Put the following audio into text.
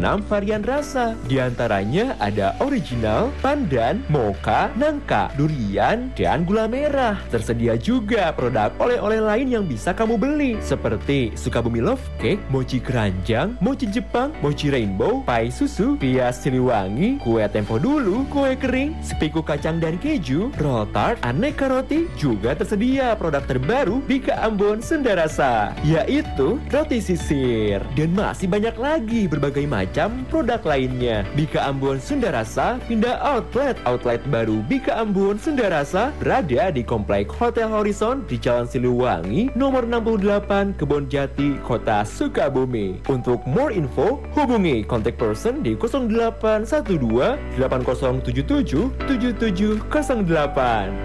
varian rasa. Di antaranya ada original, pandan, mocha, nangka, durian, dan gula merah. Tersedia juga produk oleh-oleh lain yang bisa kamu beli seperti Sukabumi Love Cake, mochi keranjang, mochi Jepang, mochi rainbow, pai susu, pias Siliwangi, kue tempo dulu, kue kering, sepiku kacang dan keju, roll tart, aneka roti. Juga tersedia produk terbaru Bika Ambon Sunda Rasa, yaitu roti sisir. Dan masih banyak lagi berbagai macam produk lainnya. Bika Ambon Sunda Rasa pindah outlet. Outlet baru Bika Ambon Sunda Rasa berada di Komplek Hotel Horizon di Jalan Siliwangi, nomor 68, Kebon Jati, Kota Sukabumi. Untuk more info, hubungi contact person di 0812 8077 7708.